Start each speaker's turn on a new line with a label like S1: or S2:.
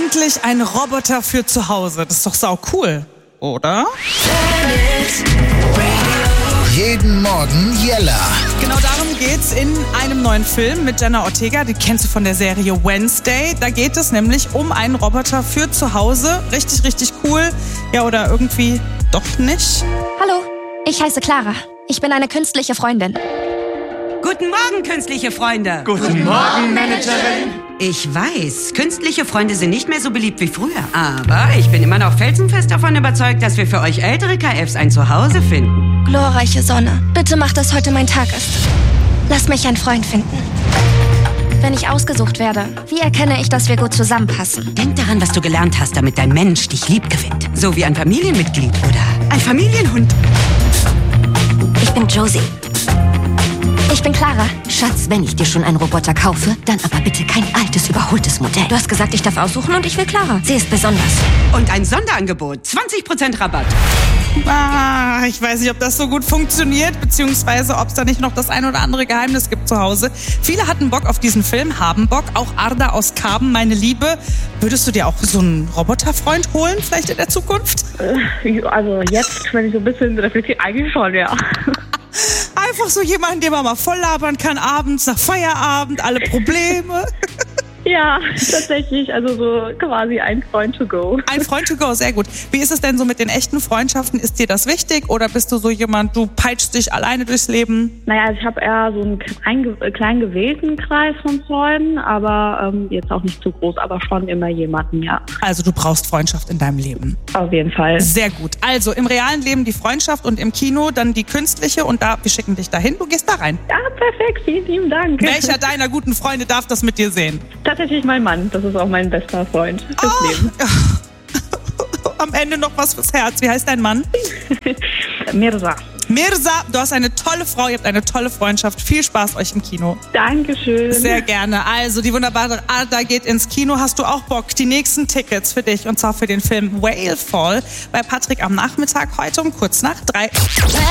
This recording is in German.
S1: Endlich ein Roboter für zu Hause. Das ist doch sau cool, oder?
S2: Jeden Morgen Jella.
S1: Genau darum geht's in einem neuen Film mit Jenna Ortega. Die kennst du von der Serie Wednesday. Da geht es nämlich um einen Roboter für zu Hause. Richtig, richtig cool. Ja, oder irgendwie doch nicht.
S3: Hallo, ich heiße Clara. Ich bin eine künstliche Freundin.
S4: Guten Morgen, künstliche Freunde.
S5: Guten Morgen, Managerin.
S4: Ich weiß, künstliche Freunde sind nicht mehr so beliebt wie früher. Aber ich bin immer noch felsenfest davon überzeugt, dass wir für euch ältere KFs ein Zuhause finden.
S3: Glorreiche Sonne, bitte mach, dass heute mein Tag ist. Lass mich einen Freund finden. Wenn ich ausgesucht werde, wie erkenne ich, dass wir gut zusammenpassen?
S4: Denk daran, was du gelernt hast, damit dein Mensch dich lieb gewinnt. So wie ein Familienmitglied oder ein Familienhund.
S6: Ich bin Josie.
S3: Ich bin Clara.
S6: Schatz, wenn ich dir schon einen Roboter kaufe, dann aber bitte kein altes, überholtes Modell.
S3: Du hast gesagt, ich darf aussuchen und ich will Clara.
S6: Sie ist besonders.
S4: Und ein Sonderangebot. 20% Rabatt.
S1: Ich weiß nicht, ob das so gut funktioniert, beziehungsweise ob es da nicht noch das ein oder andere Geheimnis gibt zu Hause. Viele hatten Bock auf diesen Film, haben Bock. Auch Arda aus Karben, meine Liebe. Würdest du dir auch so einen Roboterfreund holen, vielleicht in der Zukunft?
S7: Also jetzt, wenn ich so ein bisschen reflektiere, eigentlich schon, ja.
S1: Einfach so jemanden, den man mal voll labern kann, abends nach Feierabend, alle Probleme.
S7: Ja, tatsächlich, also so quasi ein Freund to go.
S1: Ein Freund to go, sehr gut. Wie ist es denn so mit den echten Freundschaften? Ist dir das wichtig oder bist du so jemand, du peitschst dich alleine durchs Leben?
S7: Naja, also ich habe eher so einen kleinen gewählten Kreis von Freunden, aber jetzt auch nicht zu groß, aber schon immer jemanden, ja.
S1: Also du brauchst Freundschaft in deinem Leben.
S7: Auf jeden Fall.
S1: Sehr gut. Also im realen Leben die Freundschaft und im Kino dann die künstliche und da, wir schicken dich dahin, du gehst da rein.
S7: Ja, perfekt, vielen lieben Dank.
S1: Welcher deiner guten Freunde darf das mit dir sehen?
S7: Tatsächlich mein Mann, das ist auch mein bester Freund fürs Leben.
S1: Am Ende noch was fürs Herz. Wie heißt dein Mann?
S7: Mirza.
S1: Mirza, du hast eine tolle Frau, ihr habt eine tolle Freundschaft. Viel Spaß euch im Kino.
S7: Dankeschön.
S1: Sehr gerne. Also, die wunderbare Arda geht ins Kino. Hast du auch Bock? Die nächsten Tickets für dich und zwar für den Film Whale Fall bei Patrick am Nachmittag heute um kurz nach 3.